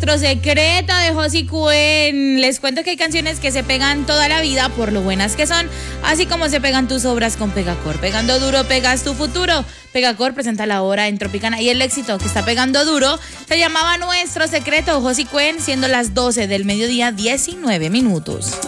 Nuestro secreto de Josie Cuen. Les cuento que hay canciones que se pegan toda la vida por lo buenas que son, así como se pegan tus obras con Pegacor. Pegando duro, pegas tu futuro. Pegacor presenta la hora en Tropicana y el éxito que está pegando duro se llamaba Nuestro secreto, Josie Cuen, siendo las 12 del mediodía, 19 minutos.